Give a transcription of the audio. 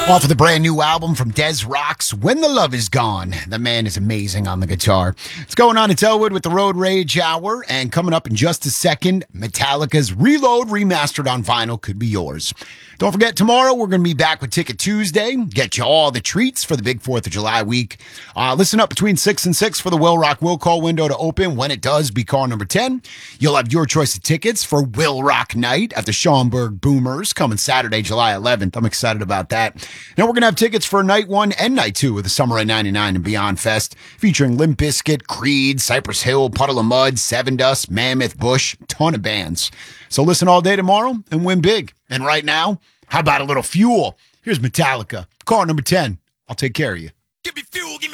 Off of the brand new album from Des Rocks, When the Love Is Gone. The man is amazing on the guitar. It's going on at Elwood with the Road Rage Hour, and coming up in just a second, Metallica's Reload remastered on vinyl could be yours. Don't forget, tomorrow we're going to be back with Ticket Tuesday. Get you all the treats for the big 4th of July week. Listen up between 6 and 6 for the Will Rock Will Call window to open. When it does, be call number 10. You'll have your choice of tickets for Will Rock Night at the Schaumburg Boomers coming Saturday, July 11th. I'm excited about that. Now we're going to have tickets for Night 1 and Night 2 of the Summer of 99 and Beyond Fest, featuring Limp Bizkit, Creed, Cypress Hill, Puddle of Mud, Seven Dust, Mammoth, Bush, ton of bands. So listen all day tomorrow and win big. And right now, how about a little fuel? Here's Metallica. Call number 10. I'll take care of you. Give me fuel, give me